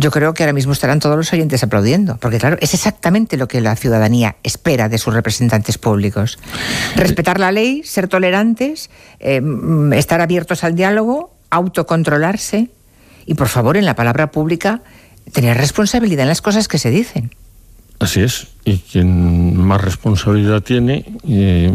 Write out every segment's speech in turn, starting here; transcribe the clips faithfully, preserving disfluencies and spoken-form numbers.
yo creo que ahora mismo estarán todos los oyentes aplaudiendo, porque claro, es exactamente lo que la ciudadanía espera de sus representantes públicos. Respetar la ley, ser tolerantes, eh, estar abiertos al diálogo, autocontrolarse y, por favor, en la palabra pública, tener responsabilidad en las cosas que se dicen. Así es, y quien más responsabilidad tiene, eh,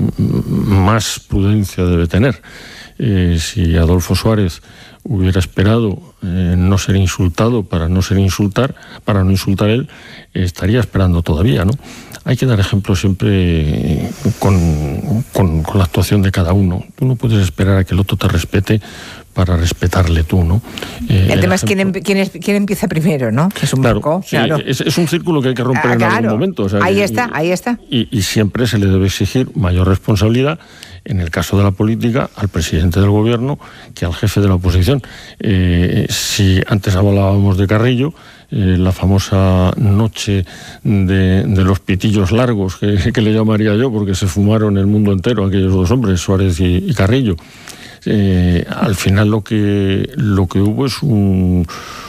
más prudencia debe tener. Eh, si Adolfo Suárez hubiera esperado eh, no ser insultado para no ser insultar, para no insultar él, eh, estaría esperando todavía, ¿no? Hay que dar ejemplo siempre eh, con, con, con la actuación de cada uno. Tú no puedes esperar a que el otro te respete para respetarle tú, ¿no? Eh, el tema es quién, quién, es quién empieza primero, ¿no? Es un claro, poco, sí, claro. Es, es un círculo que hay que romper ah, en claro. algún momento. O sea, ahí y, está, ahí está. Y, y siempre se le debe exigir mayor responsabilidad, en el caso de la política, al presidente del gobierno que al jefe de la oposición. Eh, si antes hablábamos de Carrillo, eh, la famosa noche de, de los pitillos largos, que, que le llamaría yo, porque se fumaron el mundo entero aquellos dos hombres, Suárez y, y Carrillo. Eh, al final lo que lo que hubo es un,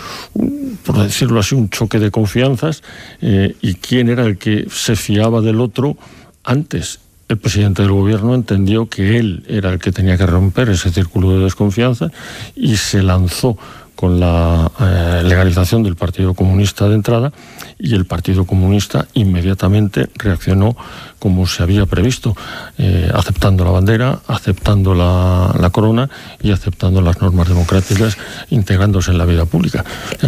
un por decirlo así, un choque de confianzas, eh, y quién era el que se fiaba del otro antes. El presidente del gobierno entendió que él era el que tenía que romper ese círculo de desconfianza y se lanzó con la eh, legalización del Partido Comunista de entrada, y el Partido Comunista inmediatamente reaccionó como se había previsto, eh, aceptando la bandera, aceptando la, la corona y aceptando las normas democráticas, integrándose en la vida pública.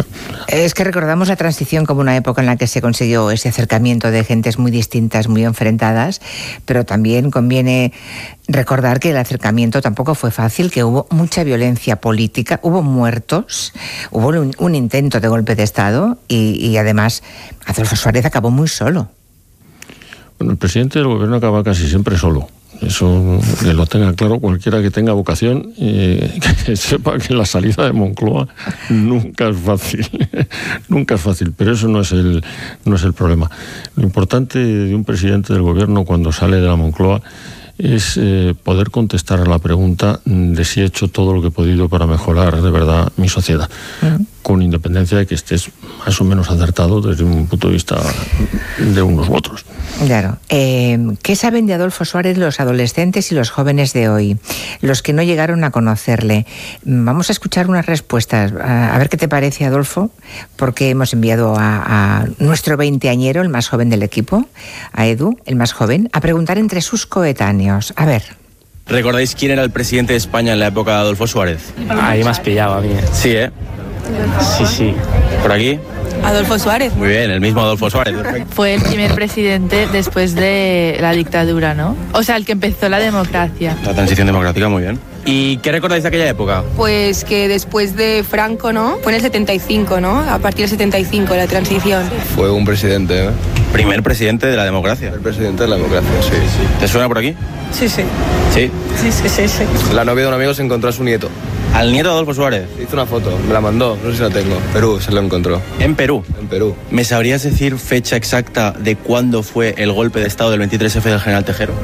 Es que recordamos la transición como una época en la que se consiguió ese acercamiento de gentes muy distintas, muy enfrentadas, pero también conviene recordar que el acercamiento tampoco fue fácil, que hubo mucha violencia política, hubo muertos, hubo un, un intento de golpe de Estado y, y además Adolfo Suárez acabó muy solo. Bueno, el presidente del gobierno acaba casi siempre solo. Eso que lo tenga claro cualquiera que tenga vocación, eh, que sepa que la salida de Moncloa nunca es fácil, nunca es fácil, pero eso no es el no es el problema. Lo importante de un presidente del gobierno cuando sale de la Moncloa es eh, poder contestar a la pregunta de si he hecho todo lo que he podido para mejorar de verdad mi sociedad, uh-huh. con independencia de que estés más o menos acertado desde un punto de vista de unos u otros. Claro. Eh, ¿Qué saben de Adolfo Suárez los adolescentes y los jóvenes de hoy? Los que no llegaron a conocerle. Vamos a escuchar unas respuestas. A, a ver qué te parece, Adolfo, porque hemos enviado a, a nuestro veinteañero, el más joven del equipo, a Edu, el más joven, a preguntar entre sus coetáneos. A ver. ¿Recordáis quién era el presidente de España en la época de Adolfo Suárez? Ahí me has pillado a mí. Sí, ¿eh? Sí, sí. ¿Por aquí? Adolfo Suárez. Muy bien, el mismo Adolfo Suárez. Perfecto. Fue el primer presidente después de la dictadura, ¿no? O sea, el que empezó la democracia. La transición democrática, muy bien. ¿Y qué recordáis de aquella época? Pues que después de Franco, ¿no? Fue en el setenta y cinco, ¿no? A partir del setenta y cinco, la transición. Fue un presidente, ¿eh? Primer presidente de la democracia. El presidente de la democracia, sí. ¿Te suena por aquí? Sí, sí. ¿Sí? Sí, sí, sí, sí. La novia de un amigo se encontró a su nieto. ¿Al nieto de Adolfo Suárez? Hizo una foto, me la mandó, no sé si la tengo. Perú, se lo encontró. ¿En Perú? En Perú. ¿Me sabrías decir fecha exacta de cuándo fue el golpe de Estado del veintitrés efe del general Tejero?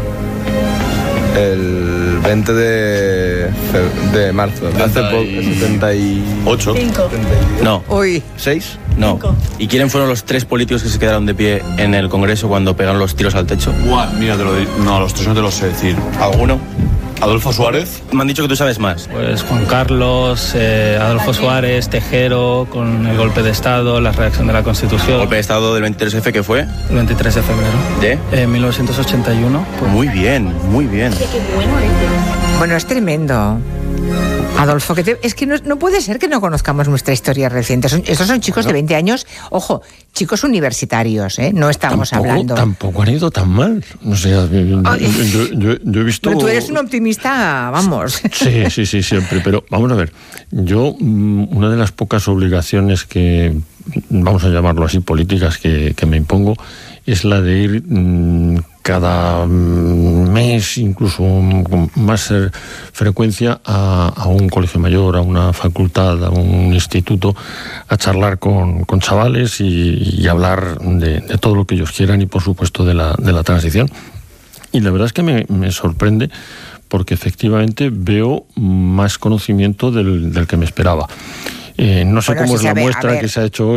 El veinte de, de marzo. Hace poco, setenta y ocho. cinco. No. Uy. ¿seis? No. Cinco. ¿Y quiénes fueron los tres políticos que se quedaron de pie en el Congreso cuando pegaron los tiros al techo? Buah, mira, te lo di- no, los tres no te los sé decir. ¿Alguno? Adolfo Suárez. Me han dicho que tú sabes más. Pues Juan Carlos, eh, Adolfo Suárez, Tejero, con el golpe de Estado, la redacción de la Constitución. ¿El golpe de Estado del veintitrés efe qué fue? El veintitrés de febrero. ¿De? Eh, mil novecientos ochenta y uno. Pues, Muy bien, muy bien. Bueno, es tremendo. Adolfo, que te, es que no, no puede ser que no conozcamos nuestra historia reciente. Son, estos son chicos de veinte años, ojo, chicos universitarios, ¿eh? No estamos tampoco, hablando. Tampoco han ido tan mal. O sea, yo, yo, yo, yo he visto... Pero tú eres un optimista, vamos. Sí, sí, sí, siempre. Pero vamos a ver, yo, una de las pocas obligaciones que, vamos a llamarlo así, políticas que, que me impongo, es la de ir mmm, cada mes, incluso con más frecuencia, a, a un colegio mayor, a una facultad, a un instituto, a charlar con, con chavales y, y hablar de, de todo lo que ellos quieran y, por supuesto, de la, de la transición. Y la verdad es que me, me sorprende porque efectivamente veo más conocimiento del, del que me esperaba. Eh, no sé Bueno, cómo sí es la sabe, muestra a ver. que se ha hecho hoy.